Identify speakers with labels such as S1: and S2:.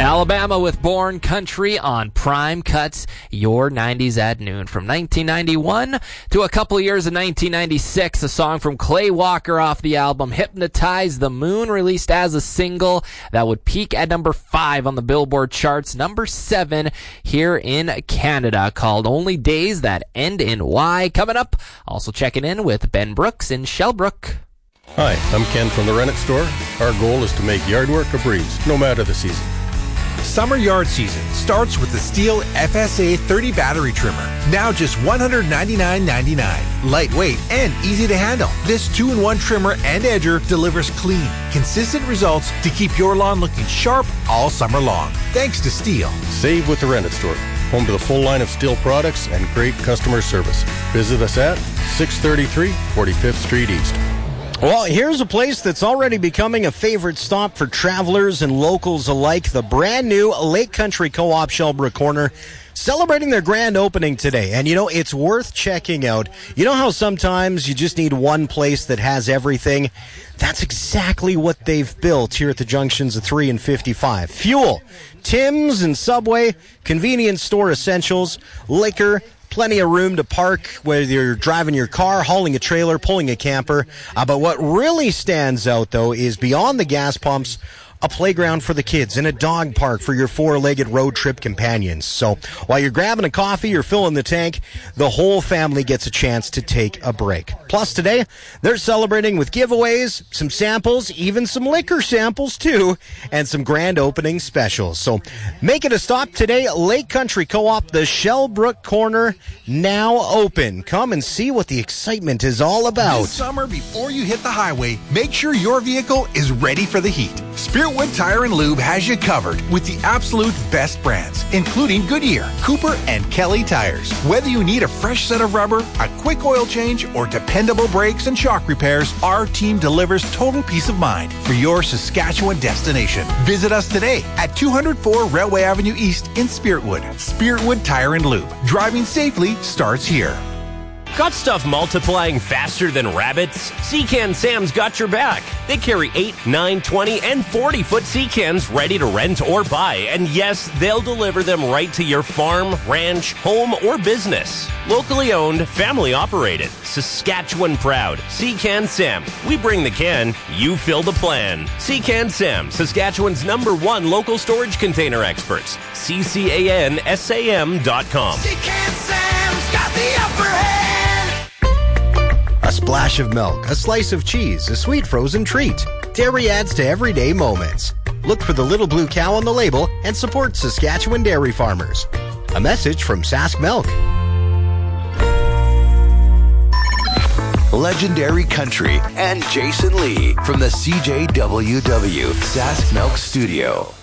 S1: Alabama with Born Country on Prime Cuts, your 90s at noon. From 1991 to a couple of years in 1996, a song from Clay Walker off the album Hypnotize the Moon, released as a single that would peak at number 5 on the Billboard charts, number 7 here in Canada, called Only Days That End in Y. Coming up, also checking in with Ben Brooks in Shellbrook.
S2: Hi, I'm Ken from the Rent-It Store. Our goal is to make yard work a breeze, no matter the season.
S3: Summer yard season starts with the Stihl FSA 30 battery trimmer. Now just $199.99. Lightweight and easy to handle. This 2-in-1 trimmer and edger delivers clean, consistent results to keep your lawn looking sharp all summer long. Thanks to Stihl.
S2: Save with the Rent-It Store. Home to the full line of Stihl products and great customer service. Visit us at 633 45th Street East.
S4: Well, here's a place that's already becoming a favorite stop for travelers and locals alike. The brand new Lake Country Co-op Shellbrook Corner, celebrating their grand opening today. And, it's worth checking out. You know how sometimes you just need one place that has everything? That's exactly what they've built here at the junctions of 3 and 55. Fuel, Tim's and Subway, convenience store essentials, liquor, plenty of room to park, whether you're driving your car, hauling a trailer, pulling a camper. But what really stands out, though, is beyond the gas pumps, a playground for the kids and a dog park for your 4-legged road trip companions. So while you're grabbing a coffee or filling the tank, the whole family gets a chance to take a break. Plus today, they're celebrating with giveaways, some samples, even some liquor samples too, and some grand opening specials. So make it a stop today. Lake Country Co-op, the Shellbrook Corner, now open. Come and see what the excitement is all about.
S3: This summer, before you hit the highway, make sure your vehicle is ready for the heat. Spiritwood Tire and Lube has you covered with the absolute best brands, including Goodyear, Cooper, and Kelly tires. Whether you need a fresh set of rubber, a quick oil change, or dependable brakes and shock repairs, our team delivers total peace of mind for your Saskatchewan destination. Visit us today at 204 Railway Avenue East in Spiritwood. Spiritwood Tire and Lube. Driving safely starts here.
S5: Got stuff multiplying faster than rabbits? Sea-Can Sam's got your back. They carry 8, 9, 20, and 40-foot sea cans ready to rent or buy. And yes, they'll deliver them right to your farm, ranch, home, or business. Locally owned, family operated. Saskatchewan proud. Sea-Can Sam. We bring the can, you fill the plan. Sea-Can Sam, Saskatchewan's #1 local storage container experts. CCANSAM.com.
S3: Sea-Can Sam's got the upper hand.
S4: A splash of milk, a slice of cheese, a sweet frozen treat. Dairy adds to everyday moments. Look for the little blue cow on the label and support Saskatchewan dairy farmers. A message from Sask Milk.
S6: Legendary Country and Jason Lee from the CJWW Sask Milk Studio.